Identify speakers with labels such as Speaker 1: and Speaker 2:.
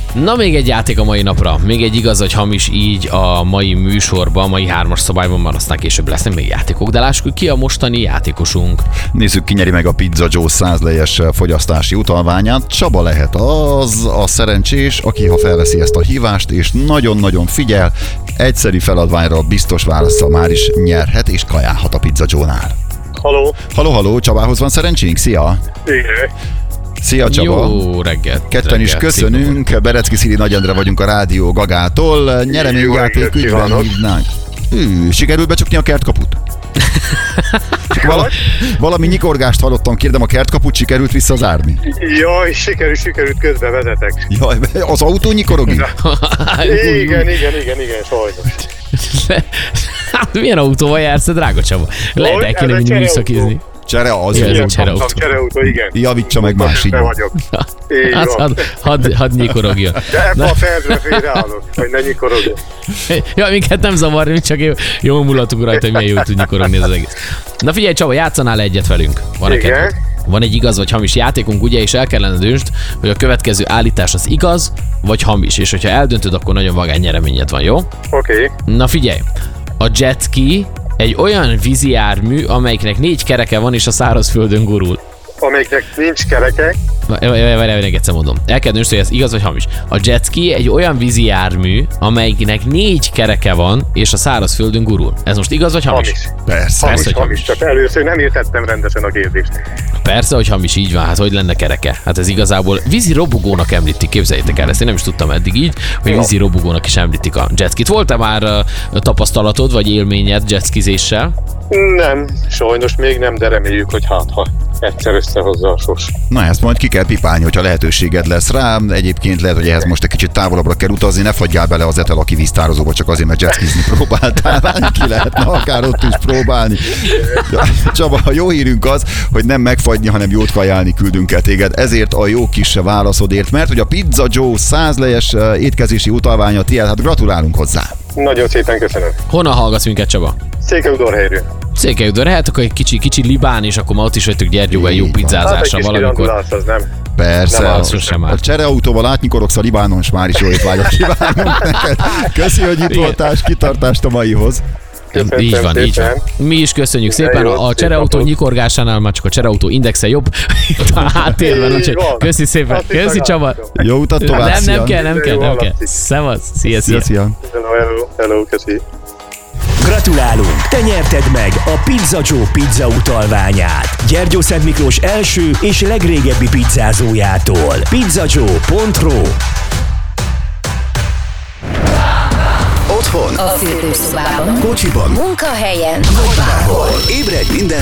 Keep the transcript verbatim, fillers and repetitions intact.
Speaker 1: Na, még egy játék a mai napra. Még egy igaz vagy hamis így a mai műsorban, a mai hármas szabályban, már aztán később lesznek még játékok. De lássuk, ki a mostani játékosunk.
Speaker 2: Nézzük, ki nyeri meg a Pizza Joe százlejes fogyasztási utalványát. Csaba lehet az a szerencsés, aki ha felveszi ezt a hívást, és nagyon-nagyon figyel, egyszerű feladványra biztos válasszal már is nyerhet, és kajálhat a Pizza Joe-nál.
Speaker 3: Haló.
Speaker 2: Haló, haló, Csabához van szerencsénk? Szia!
Speaker 3: Igen.
Speaker 2: Szia, Csaba!
Speaker 1: Jó reggelt!
Speaker 2: Ketten
Speaker 1: reggelt,
Speaker 2: is köszönünk, Berecki Szili Nagy Endre vagyunk a Rádió Gagától, nyereményjáték ügyben hívnánk. Hű, sikerült becsukni a kertkaput? Val- valami nyikorgást hallottam, kérdem, a kertkaput sikerült visszazárni?
Speaker 3: Jaj, sikerült, sikerült, közben vezetek.
Speaker 2: Jaj, az autó nyikorog?
Speaker 3: Igen, igen, igen, igen, sajnos.
Speaker 1: Hát milyen autóval jársz, drága Csaba? Lehet el kéne mindig műszakizni.
Speaker 2: Csere az.
Speaker 1: Igen,
Speaker 2: Igen,
Speaker 1: csereautó.
Speaker 3: Csereautó, igen.
Speaker 2: Javítsa meg más így.
Speaker 3: Te vagyok. Így
Speaker 1: Hát,
Speaker 3: van.
Speaker 1: hadd had, had nyikorogjon.
Speaker 3: De ebbe a percre félreállok, hogy ne nyikorogjon.
Speaker 1: Ja, minket nem zavarni, csak jó, jól mulatunk rajta, hogy milyen jól tud nyikorogni ez az egész. Na figyelj, Csaba, játszanál egyet velünk? Van
Speaker 3: Igen.
Speaker 1: neked? Van egy igaz vagy hamis játékunk, ugye, és el kellene döntsd, hogy a következő állítás az igaz vagy hamis, és hogyha eldöntöd, akkor nagyon vagány nyereményed van, jó?
Speaker 3: Oké. Okay.
Speaker 1: Na figyelj, a jet ski egy olyan vízi jármű, amelyiknek négy kereke van és a szárazföldön gurul.
Speaker 3: Amelyiknek nincs kereke.
Speaker 1: Várj, még egyszer mondom. El kell döntsd, hogy ez igaz vagy hamis. A jet ski egy olyan vízi jármű, amelyiknek négy kereke van és a szárazföldön gurul. Ez most igaz vagy hamis?
Speaker 3: Hamis.
Speaker 2: Persze.
Speaker 3: Hamis,
Speaker 1: hogy
Speaker 3: hamis. Csak először nem értettem rendesen a kérdést.
Speaker 1: Persze, hogy hamis, így van, hát hogy lenne kereke? Hát ez igazából vízi robogónak említik, képzeljétek el, ezt én nem is tudtam eddig így, hogy vízi robogónak is említik a jetskit. Volt-e már uh, tapasztalatod vagy élményed jetskizéssel?
Speaker 3: Nem, sajnos még nem, de reméljük, hogy hát, ha egyszer összehozza a sors.
Speaker 2: Na, ezt majd ki kell pipálni, hogyha lehetőséged lesz rá. Egyébként lehet, hogy ehhez most egy kicsit távolabbra kell utazni, ne fagyjál bele az Etel a kivíztározóba, csak azért, mert jetskizni próbáltál. Ki lehetne akár ott is próbálni. Csaba, a jó hírünk az, hogy nem megfagyni, hanem jót kajálni küldünk el téged. Ezért a jó kis válaszodért, mert hogy a Pizza Joe százlejes étkezési utalványa tiéd, hát gratulálunk hozzá.
Speaker 3: Nagyon szépen köszönöm.
Speaker 1: Honnan hallgatsz minket, Csaba?
Speaker 3: Székelyudvarhelyről.
Speaker 1: Székelyudvar, hát akkor egy kicsi, kicsi Libán, és akkor ma ott is vagytok Gyergyóval jó
Speaker 3: Hát egy
Speaker 1: pizzázásra
Speaker 3: kis
Speaker 1: valamikor.
Speaker 3: kirándulás, az nem.
Speaker 2: Persze,
Speaker 3: Nem
Speaker 2: a,
Speaker 1: az sosem már.
Speaker 2: a csereautóval átnyikorogsz a Libánon, s már is jó étvágyat kívánunk neked. Köszi, hogy itt
Speaker 1: Igen.
Speaker 2: voltál, s kitartást a maihoz.
Speaker 3: Köszönöm
Speaker 1: Így van, így van.
Speaker 3: szépen.
Speaker 1: Mi is köszönjük
Speaker 3: De
Speaker 1: szépen.
Speaker 3: jó,
Speaker 1: A
Speaker 3: szép
Speaker 1: csereautó
Speaker 3: napot.
Speaker 1: nyikorgásánál már csak a csereautó indexe jobb. Itt a háttérben,
Speaker 3: Így
Speaker 1: úgyhogy
Speaker 3: van.
Speaker 1: köszi szépen.
Speaker 3: Azt
Speaker 1: Köszi,
Speaker 3: hiszem,
Speaker 1: Csaba.
Speaker 3: látom.
Speaker 2: Jó utat tovább,
Speaker 1: Nem,
Speaker 2: szia.
Speaker 1: nem kell, nem kell,
Speaker 3: Jó,
Speaker 1: nem kell.
Speaker 3: hallatszik.
Speaker 1: Szevasz, szia, szia.
Speaker 2: Szia, szia.
Speaker 3: Hello, hello, köszi.
Speaker 4: Gratulálunk! Te nyerted meg a Pizza Joe pizza utalványát. Gyergyó Szent Miklós első és legrégebbi pizzázójától. pizzajoe pont ru.
Speaker 5: Otthon,
Speaker 6: A fürdőszobában,
Speaker 5: kocsiban,
Speaker 6: munkahelyen, vagy bárhol.
Speaker 5: ébredj minden